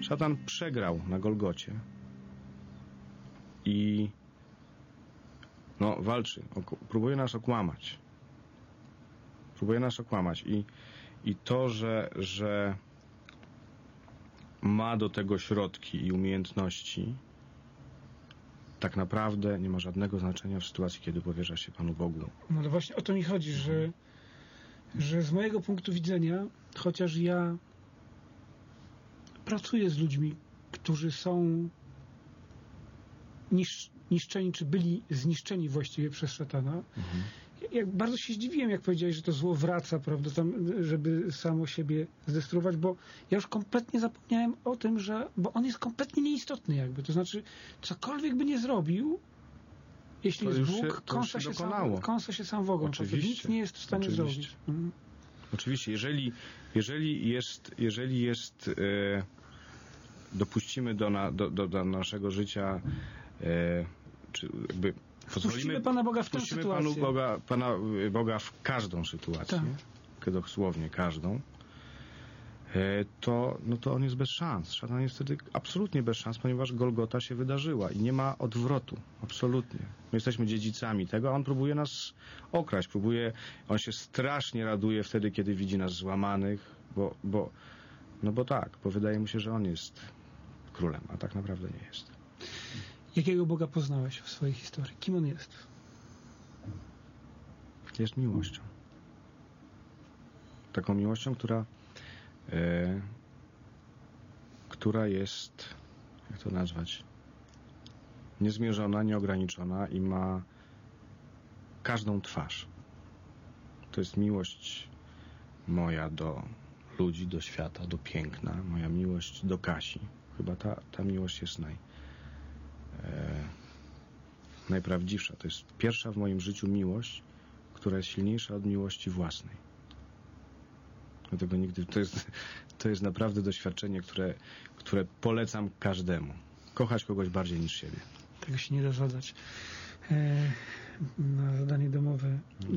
Szatan przegrał na Golgocie i walczy, próbuje nas okłamać. I to, że ma do tego środki i umiejętności, tak naprawdę nie ma żadnego znaczenia w sytuacji, kiedy powierza się Panu Bogu. No ale właśnie o to mi chodzi, że z mojego punktu widzenia, chociaż ja pracuję z ludźmi, którzy są niszczeni, czy byli zniszczeni właściwie przez szatana. Ja bardzo się zdziwiłem, jak powiedziałeś, że to zło wraca, prawda, tam, żeby samo siebie zdestruować, bo ja już kompletnie zapomniałem o tym, bo on jest kompletnie nieistotny jakby, to znaczy cokolwiek by nie zrobił, jeśli jest Bóg, kąsa się sam w ogon. Nic nie jest w stanie zrobić. Oczywiście, jeżeli jest dopuścimy do naszego życia, czy jakby wpuścimy Pana Boga w tę sytuację. Pana Boga w każdą sytuację, dosłownie każdą, to on jest bez szans. Szatan jest wtedy absolutnie bez szans, ponieważ Golgota się wydarzyła i nie ma odwrotu. Absolutnie. My jesteśmy dziedzicami tego, a on próbuje nas okraść. On się strasznie raduje wtedy, kiedy widzi nas złamanych, bo wydaje mu się, że on jest królem, a tak naprawdę nie jest. Jakiego Boga poznałeś w swojej historii? Kim on jest? Jest miłością. Taką miłością, która jest, jak to nazwać, niezmierzona, nieograniczona i ma każdą twarz. To jest miłość moja do ludzi, do świata, do piękna, moja miłość do Kasi. Chyba ta miłość jest najprawdziwsza. To jest pierwsza w moim życiu miłość, która jest silniejsza od miłości własnej. Dlatego to jest naprawdę doświadczenie, które polecam każdemu. Kochać kogoś bardziej niż siebie. Tego się nie da zadać. Na zadanie domowe